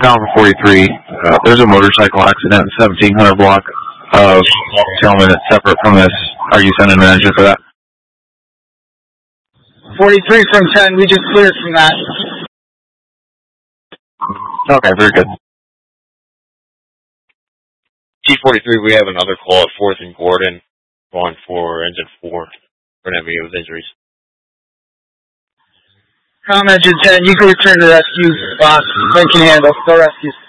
Falcon 43. There's a motorcycle accident in 1700 block of Tillman that's separate from this. Are you sending an engine for that? 43 from 10. We just cleared from that. Okay, very good. T-43, we have another call at 4th and Gordon, going for engine 4 for an ME with injuries. Engine 10, you can return to rescue box. They can handle. Go rescue.